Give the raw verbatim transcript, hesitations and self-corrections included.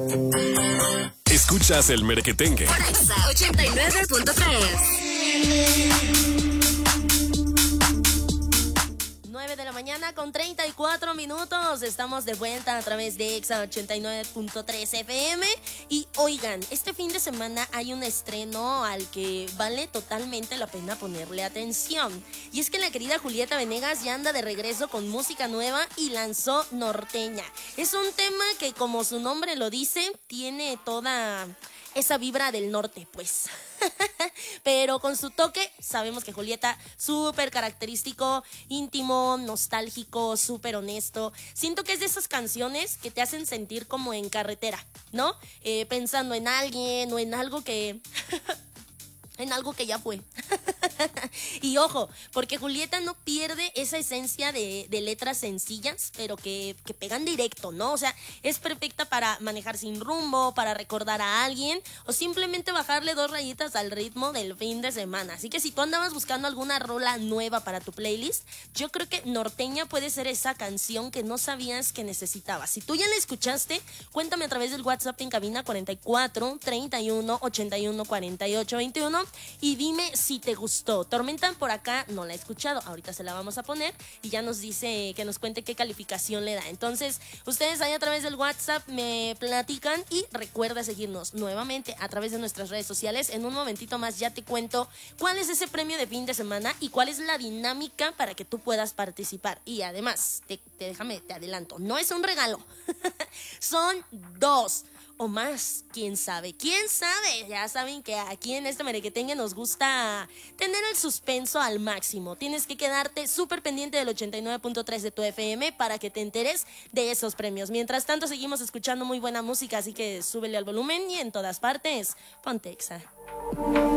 Escuchas el Merequetengue. Por Exa ochenta y nueve punto tres. nueve de la mañana con treinta y cuatro minutos. Estamos de vuelta a través de Exa ochenta y nueve punto tres F M. Y oigan, este fin de semana hay un estreno al que vale totalmente la pena ponerle atención. Y es que la querida Julieta Venegas ya anda de regreso con música nueva y lanzó Norteña. Es un tema que, como su nombre lo dice, tiene toda esa vibra del norte, pues. Pero con su toque, sabemos que Julieta, súper característico, íntimo, nostálgico, súper honesto. Siento que es de esas canciones que te hacen sentir como en carretera, ¿no? Eh, pensando en alguien o en algo que... en algo que ya fue. Y ojo, porque Julieta no pierde esa esencia de, de letras sencillas, pero que, que pegan directo, ¿no? O sea, es perfecta para manejar sin rumbo, para recordar a alguien o simplemente bajarle dos rayitas al ritmo del fin de semana. Así que si tú andabas buscando alguna rola nueva para tu playlist, yo creo que Norteña puede ser esa canción que no sabías que necesitabas. Si tú ya la escuchaste, cuéntame a través del WhatsApp en cabina cuarenta y cuatro, treinta y uno, ochenta y uno, cuarenta y ocho, veintiuno y dime si te gustó. Tormenta por acá no la he escuchado, ahorita se la vamos a poner y ya nos dice, que nos cuente qué calificación le da. Entonces, ustedes ahí a través del WhatsApp me platican y recuerda seguirnos nuevamente a través de nuestras redes sociales. En un momentito más ya te cuento cuál es ese premio de fin de semana y cuál es la dinámica para que tú puedas participar. Y además, te, te déjame, te adelanto, no es un regalo, son dos o más, quién sabe, quién sabe. Ya saben que aquí en este Merequetengue nos gusta tener el suspenso al máximo. Tienes que quedarte súper pendiente del ochenta y nueve punto tres de tu F M para que te enteres de esos premios. Mientras tanto, seguimos escuchando muy buena música, así que súbele al volumen y en todas partes, ponte Exa.